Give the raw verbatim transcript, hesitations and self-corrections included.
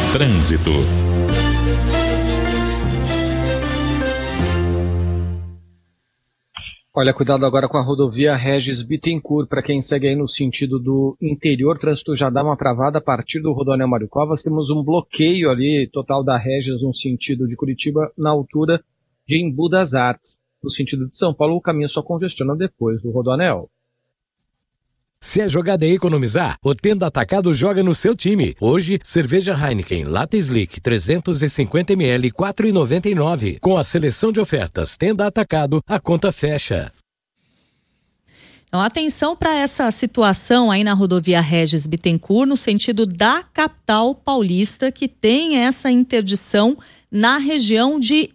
Trânsito. Olha, cuidado agora com a rodovia Regis Bittencourt, para quem segue aí no sentido do interior, trânsito já dá uma travada a partir do Rodoanel Mário Covas, temos um bloqueio ali total da Regis no sentido de Curitiba, na altura de Embu das Artes. No sentido de São Paulo, o caminho só congestiona depois do Rodoanel. Se a jogada é economizar, o Tenda Atacado joga no seu time. Hoje, cerveja Heineken Lata Slick trezentos e cinquenta mililitros, quatro reais e noventa e nove centavos. Com a seleção de ofertas Tenda Atacado, a conta fecha. Então, atenção para essa situação aí na rodovia Regis Bittencourt, no sentido da capital paulista, que tem essa interdição na região de